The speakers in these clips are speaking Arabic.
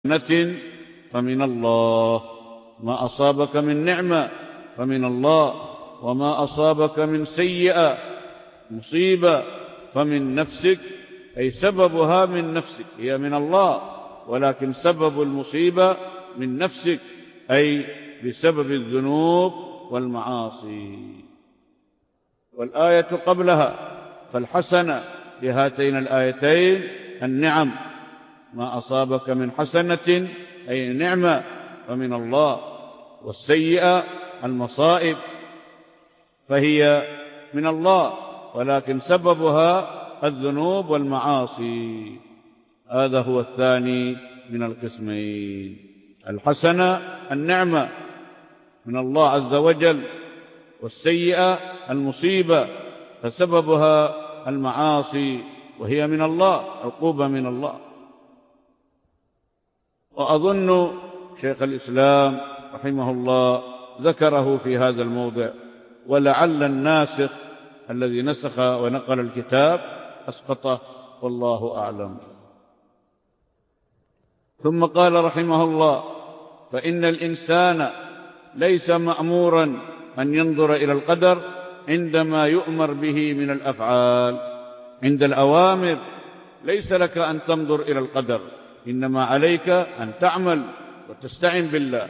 نعمة فمن الله، ما أصابك من نعمة فمن الله، وما أصابك من سيئة مصيبة فمن نفسك، أي سببها من نفسك، هي من الله ولكن سبب المصيبة من نفسك، أي بسبب الذنوب والمعاصي. والآية قبلها فالحسنة في هاتين الآيتين النعم، ما أصابك من حسنة أي نعمة فمن الله، والسيئة المصائب فهي من الله ولكن سببها الذنوب والمعاصي. هذا هو الثاني من القسمين. الحسنة النعمة من الله عز وجل، والسيئة المصيبة فسببها المعاصي وهي من الله، عقوبة من الله. وأظن شيخ الإسلام رحمه الله ذكره في هذا الموضع، ولعل الناسخ الذي نسخ ونقل الكتاب أسقطه، والله أعلم. ثم قال رحمه الله: فإن الإنسان ليس مأمورا أن ينظر إلى القدر عندما يؤمر به من الأفعال. عند الأوامر ليس لك أن تنظر إلى القدر، إنما عليك أن تعمل وتستعن بالله.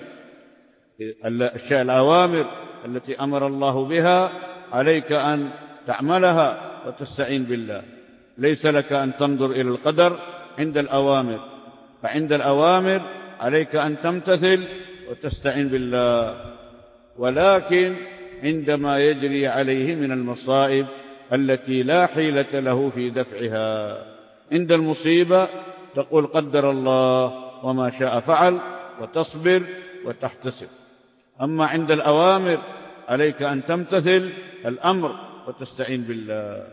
الأوامر التي أمر الله بها عليك أن تعملها وتستعين بالله، ليس لك أن تنظر إلى القدر عند الأوامر، فعند الأوامر عليك أن تمتثل وتستعين بالله. ولكن عندما يجري عليه من المصائب التي لا حيلة له في دفعها، عند المصيبة تقول قدر الله وما شاء فعل، وتصبر وتحتسب. أما عند الأوامر عليك أن تمتثل الأمر وتستعين بالله.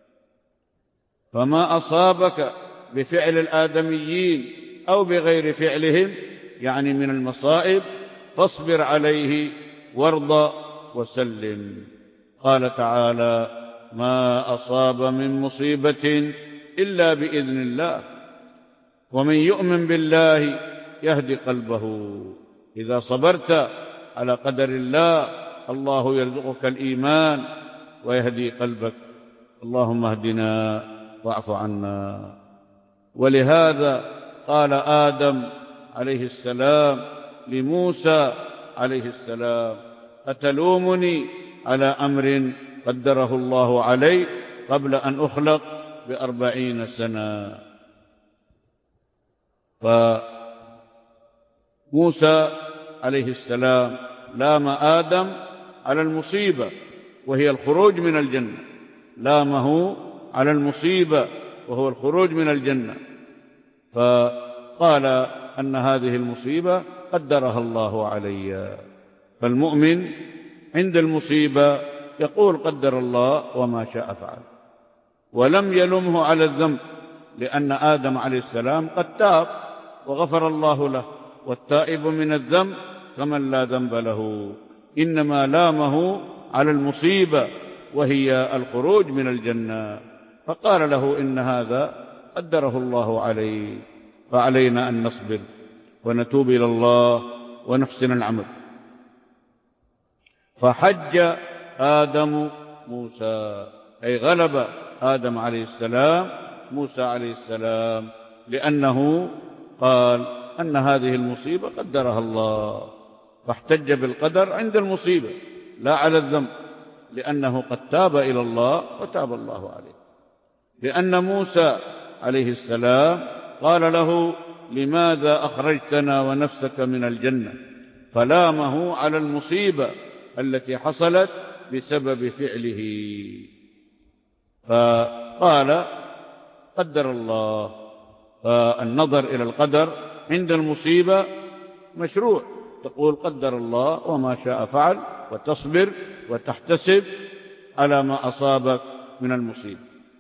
فما أصابك بفعل الآدميين أو بغير فعلهم، يعني من المصائب، فاصبر عليه وارض وسلم. قال تعالى: ما أصاب من مصيبة إلا بإذن الله، ومن يؤمن بالله يهدي قلبه. إذا صبرت على قدر الله، الله يرزقك الإيمان ويهدي قلبك. اللهم اهدنا واعف عنا. ولهذا قال آدم عليه السلام لموسى عليه السلام: أتلومني على أمر قدره الله علي قبل أن أخلق ب40 سنة. فموسى عليه السلام لام آدم على المصيبة وهي الخروج من الجنة، لامه على المصيبة وهو الخروج من الجنة، فقال أن هذه المصيبة قدرها الله علي. فالمؤمن عند المصيبة يقول قدر الله وما شاء فعل، ولم يلمه على الذنب، لأن آدم عليه السلام قد تاب وغفر الله له، والتائب من الذنب كمن لا ذنب له، إنما لامه على المصيبة وهي الخروج من الجنة، فقال له إن هذا قدره الله عليه. فعلينا أن نصبر ونتوب إلى الله ونحسن العمل. فحج آدم موسى، أي غلب آدم عليه السلام موسى عليه السلام، لأنه قال أن هذه المصيبة قدرها الله، فاحتج بالقدر عند المصيبة لا على الذنب، لأنه قد تاب إلى الله وتاب الله عليه. لأن موسى عليه السلام قال له: لماذا أخرجتنا ونفسك من الجنة؟ فلامه على المصيبة التي حصلت بسبب فعله، فقال قدر الله. فالنظر إلى القدر عند المصيبة مشروع، تقول قدر الله وما شاء فعل، وتصبر وتحتسب على ما أصابك من المصيبة،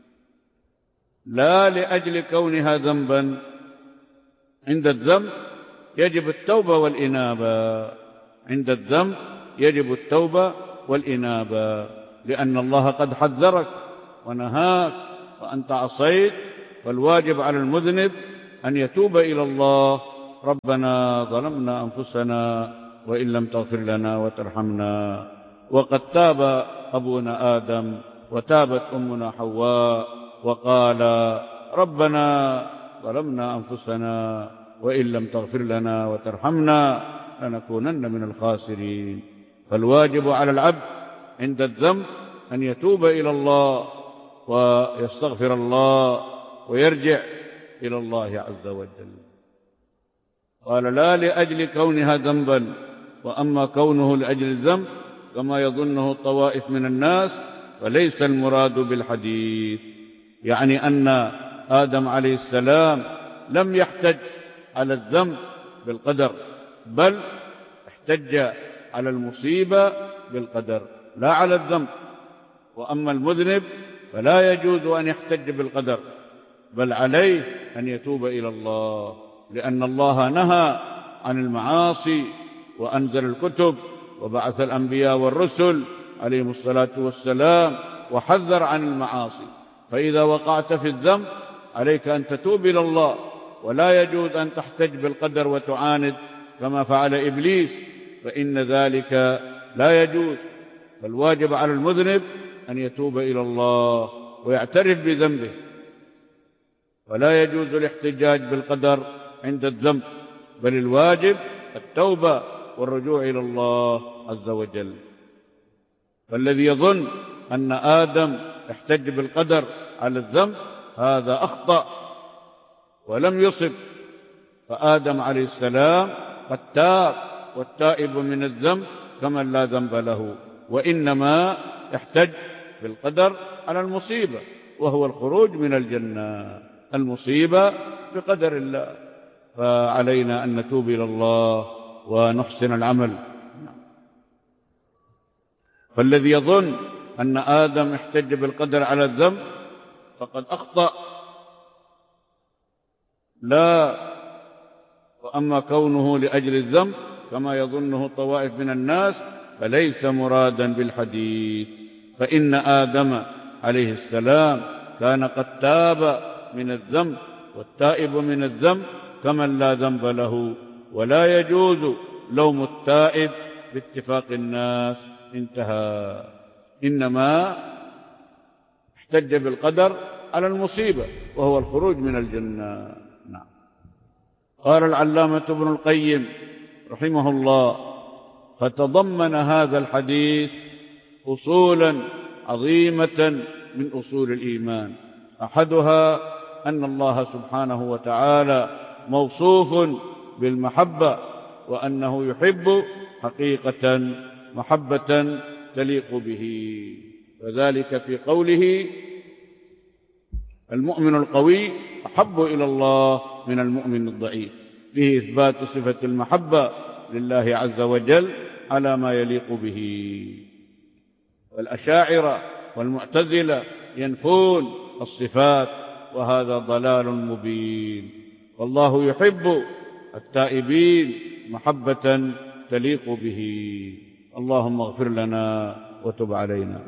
لا لأجل كونها ذنبا. عند الذنب يجب التوبة والإنابة، عند الذنب يجب التوبة والإنابة، لأن الله قد حذرك ونهاك وأنت عصيت، فالواجب على المذنب أن يتوب إلى الله ربنا ظلمنا أنفسنا وإن لم تغفر لنا وترحمنا. وقد تاب أبونا آدم وتابت أمنا حواء وقال ربنا ظلمنا أنفسنا وإن لم تغفر لنا وترحمنا لنكونن من الخاسرين. فالواجب على العبد عند الذنب أن يتوب إلى الله ويستغفر الله ويرجع إلى الله عز وجل. قال لا لأجل كونها ذنبا، وأما كونه لأجل الذنب كما يظنه طوائف من الناس فليس المراد بالحديث، يعني أن آدم عليه السلام لم يحتج على الذنب بالقدر، بل احتج على المصيبة بالقدر لا على الذنب. وأما المذنب فلا يجوز أن يحتج بالقدر، بل عليه أن يتوب إلى الله، لأن الله نهى عن المعاصي وأنزل الكتب وبعث الأنبياء والرسل عليهم الصلاة والسلام وحذر عن المعاصي. فإذا وقعت في الذنب عليك أن تتوب إلى الله، ولا يجوز أن تحتج بالقدر وتعاند كما فعل إبليس، فإن ذلك لا يجوز. فالواجب على المذنب أن يتوب إلى الله ويعترف بذنبه، ولا يجوز الاحتجاج بالقدر عند الذنب، بل الواجب التوبة والرجوع إلى الله عز وجل. فالذي يظن أن آدم احتج بالقدر على الذنب هذا أخطأ ولم يصب. فآدم عليه السلام قد تاب، والتائب من الذنب كمن لا ذنب له، وإنما احتج بالقدر على المصيبة وهو الخروج من الجنة. المصيبة بقدر الله، فعلينا أن نتوب إلى الله ونحسن العمل. فالذي يظن أن آدم احتج بالقدر على الذنب فقد أخطأ. لا، وأما كونه لأجل الذنب كما يظنه طوائف من الناس فليس مرادا بالحديث، فإن آدم عليه السلام كان قد تاب من الذنب، والتائب من الذنب كمن لا ذنب له، ولا يجوز لوم التائب باتفاق الناس. انتهى. إنما احتج بالقدر على المصيبة وهو الخروج من الجنة. نعم. قال العلامة ابن القيم رحمه الله: فتضمن هذا الحديث أصولا عظيمة من أصول الإيمان، أحدها أن الله سبحانه وتعالى موصوف بالمحبة، وأنه يحب حقيقة محبة تليق به، وذلك في قوله: المؤمن القوي أحب إلى الله من المؤمن الضعيف، فيه إثبات صفة المحبة لله عز وجل على ما يليق به. والأشاعرة والمعتزلة ينفون الصفات، وهذا ضلال مبين. والله يحب التائبين محبة تليق به. اللهم اغفر لنا وتب علينا.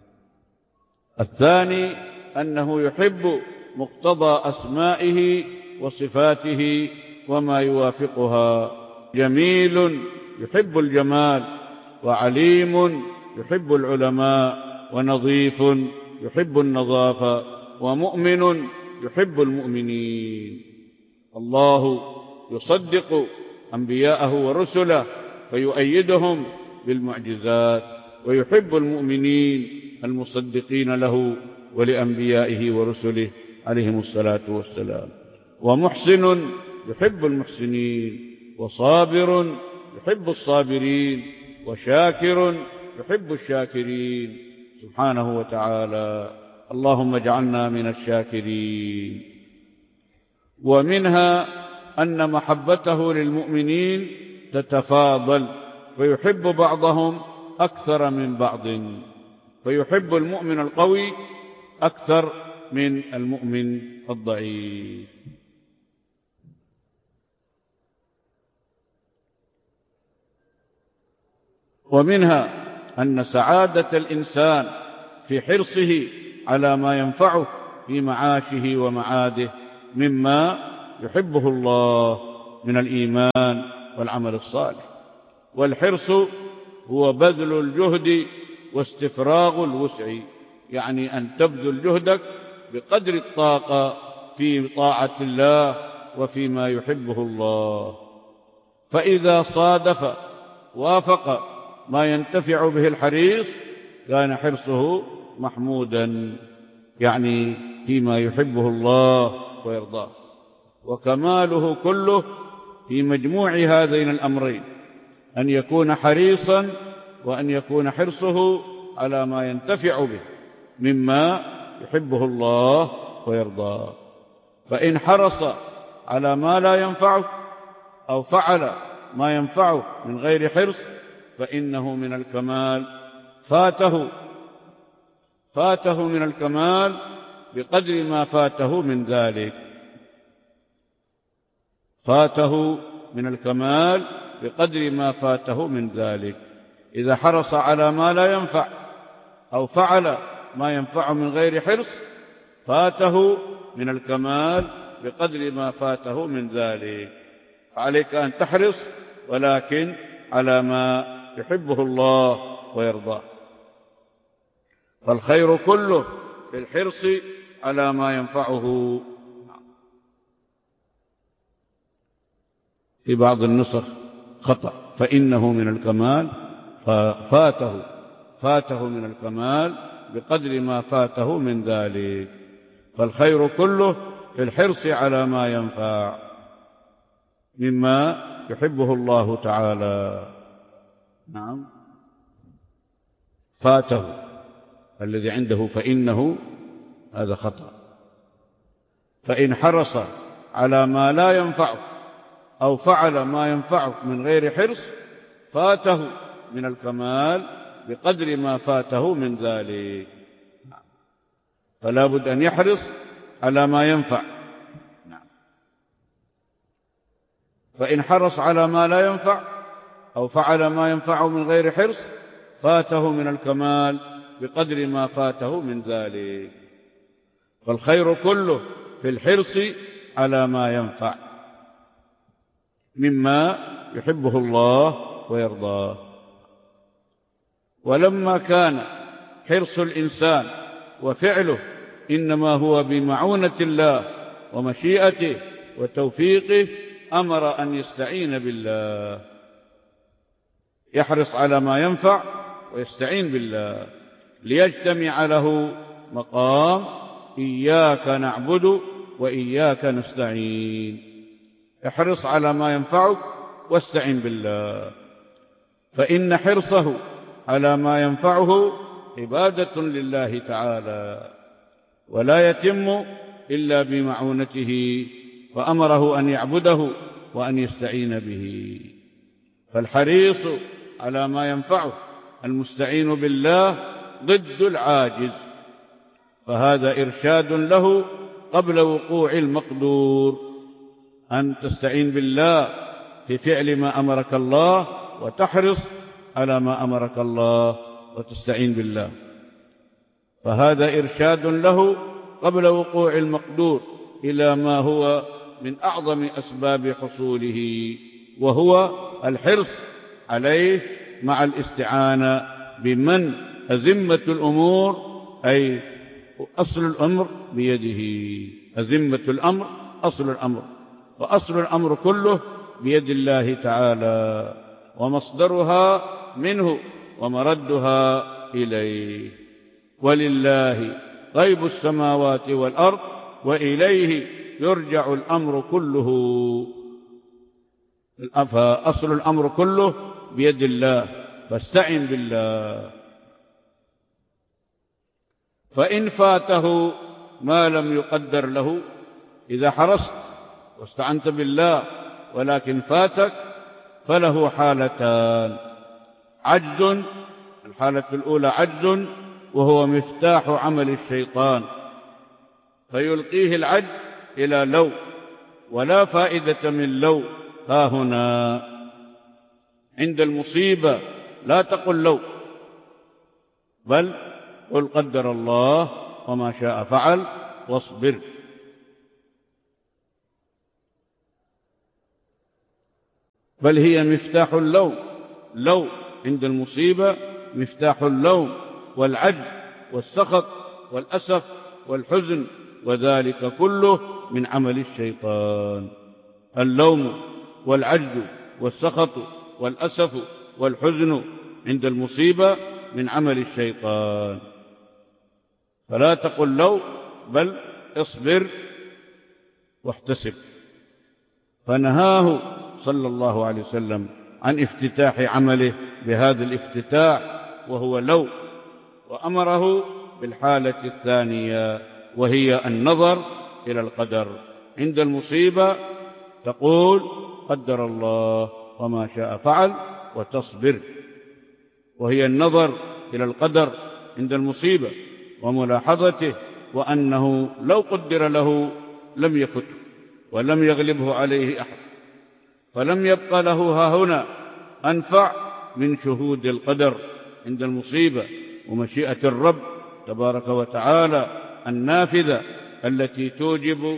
الثاني أنه يحب مقتضى أسمائه وصفاته وما يوافقها. جميل يحب الجمال، وعليم يحب العلماء، ونظيف يحب النظافة، ومؤمن يحب المؤمنين. الله يصدق أنبياءه ورسله فيؤيدهم بالمعجزات، ويحب المؤمنين المصدقين له ولأنبيائه ورسله عليهم الصلاة والسلام. ومحسن يحب المحسنين، وصابر يحب الصابرين، وشاكر يحب الشاكرين سبحانه وتعالى. اللهم اجعلنا من الشاكرين. ومنها أن محبته للمؤمنين تتفاضل، فيحب بعضهم أكثر من بعض، فيحب المؤمن القوي أكثر من المؤمن الضعيف. ومنها أن سعادة الإنسان في حرصه على ما ينفعه في معاشه ومعاده مما يحبه الله، من الإيمان والعمل الصالح. والحرص هو بذل الجهد واستفراغ الوسع، يعني أن تبذل جهدك بقدر الطاقة في طاعة الله وفيما يحبه الله. فإذا صادف وافق ما ينتفع به الحريص كان حرصه محمودا، يعني فيما يحبه الله ويرضاه. وكماله كله في مجموع هذين الأمرين، أن يكون حريصا وأن يكون حرصه على ما ينتفع به مما يحبه الله ويرضاه. فإن حرص على ما لا ينفعه أو فعل ما ينفعه من غير حرص فإنه من الكمال، فاته من الكمال بقدر ما فاته من ذلك، فاته من الكمال بقدر ما فاته من ذلك. إذا حرص على ما لا ينفع أو فعل ما ينفع من غير حرص فاته من الكمال بقدر ما فاته من ذلك. فعليك أن تحرص، ولكن على ما يحبه الله ويرضاه. فالخير كله في الحرص على ما ينفعه. في بعض النسخ خطأ، فإنه من الكمال، فاته من الكمال بقدر ما فاته من ذلك. فالخير كله في الحرص على ما ينفع مما يحبه الله تعالى. نعم، فاته الذي عنده فإنه، هذا خطأ. فإن حرص على ما لا ينفعه أو فعل ما ينفعه من غير حرص فاته من الكمال بقدر ما فاته من ذلك. فلا بد أن يحرص على ما ينفع. فإن حرص على ما لا ينفع أو فعل ما ينفعه من غير حرص فاته من الكمال بقدر ما فاته من ذلك. فالخير كله في الحرص على ما ينفع مما يحبه الله ويرضاه. ولما كان حرص الإنسان وفعله إنما هو بمعونة الله ومشيئته وتوفيقه أمر أن يستعين بالله، يحرص على ما ينفع ويستعين بالله ليجتمع له مقام إياك نعبد وإياك نستعين. احرص على ما ينفعك واستعن بالله، فإن حرصه على ما ينفعه عبادة لله تعالى، ولا يتم إلا بمعونته، فأمره أن يعبده وأن يستعين به. فالحريص على ما ينفعه المستعين بالله ضد العاجز، فهذا إرشاد له قبل وقوع المقدور، أن تستعين بالله في فعل ما أمرك الله وتحرص على ما أمرك الله وتستعين بالله. فهذا إرشاد له قبل وقوع المقدور إلى ما هو من أعظم أسباب حصوله، وهو الحرص عليه مع الاستعانة بمن أزمة الأمور، أي أصل الأمر بيده. أزمة الأمر أصل الأمر، وأصل الأمر كله بيد الله تعالى، ومصدرها منه ومردها إليه. ولله غيب السماوات والأرض وإليه يرجع الأمر كله، فأصل الأمر كله بيد الله، فاستعن بالله. فإن فاته ما لم يقدر له، إذا حرصت واستعنت بالله ولكن فاتك، فله حالتان: عجز، الحالة الأولى عجز وهو مفتاح عمل الشيطان، فيلقيه العجز إلى لو، ولا فائدة من لو. ها هنا عند المصيبة لا تقل لو، بل قل قدر الله وما شاء فعل واصبر. بل هي مفتاح اللوم. لو عند المصيبة مفتاح اللوم والعجز والسخط والأسف والحزن، وذلك كله من عمل الشيطان. اللوم والعجز والسخط والأسف والحزن عند المصيبة من عمل الشيطان. فلا تقل لو، بل اصبر واحتسب. فنهاه صلى الله عليه وسلم عن افتتاح عمله بهذا الافتتاح وهو لو، وأمره بالحالة الثانية وهي النظر إلى القدر. عند المصيبة تقول قدر الله وما شاء فعل وتصبر، وهي النظر إلى القدر عند المصيبة وملاحظته، وأنه لو قدر له لم يفته ولم يغلبه عليه أحد، فلم يبق له هاهنا أنفع من شهود القدر عند المصيبة ومشيئة الرب تبارك وتعالى النافذة التي توجب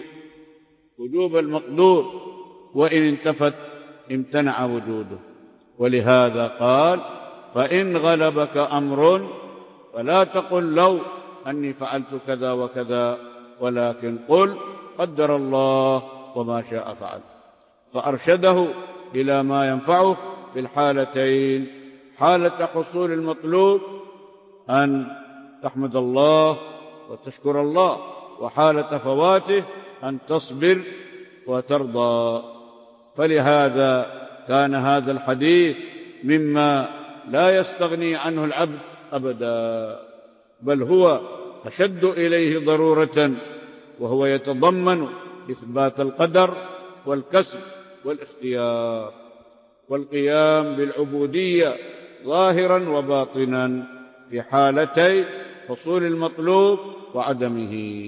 وجوب المقدور، وإن انتفت امتنع وجوده. ولهذا قال فإن غلبك أمر فلا تقل لو أني فعلت كذا وكذا، ولكن قل قدر الله وما شاء فعل. فأرشده إلى ما ينفعه في الحالتين: حالة حصول المطلوب أن تحمد الله وتشكر الله، وحالة فواته أن تصبر وترضى. فلهذا كان هذا الحديث مما لا يستغني عنه العبد أبدا، بل هو أشد إليه ضرورة، وهو يتضمن إثبات القدر والكسب والاختيار والقيام بالعبودية ظاهرا وباطنا في حالتي حصول المطلوب وعدمه.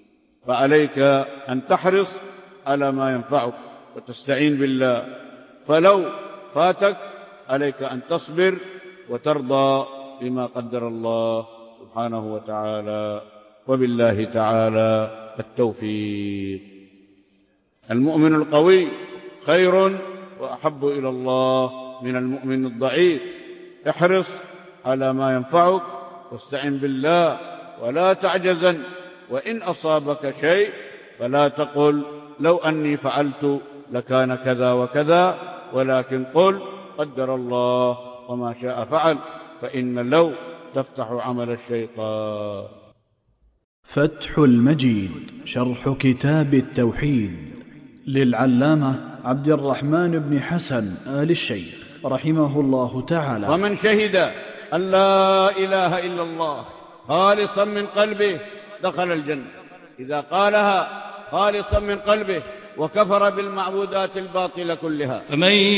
فعليك أن تحرص على ما ينفعك وتستعين بالله، فلو فاتك عليك أن تصبر وترضى بما قدر الله سبحانه وتعالى، وبالله تعالى التوفيق. المؤمن القوي خير وأحب إلى الله من المؤمن الضعيف. احرص على ما ينفعك واستعن بالله ولا تعجزن، وإن أصابك شيء فلا تقل لو أني فعلت لكان كذا وكذا، ولكن قل قدر الله وما شاء فعل، فإن لو تفتح عمل الشيطان. فتح المجيد شرح كتاب التوحيد للعلامة عبد الرحمن بن حسن آل الشيخ رحمه الله تعالى. ومن شهد أن لا إله إلا الله خالصا من قلبه دخل الجنة، إذا قالها خالصا من قلبه وكفر بالمعبودات الباطلة كلها.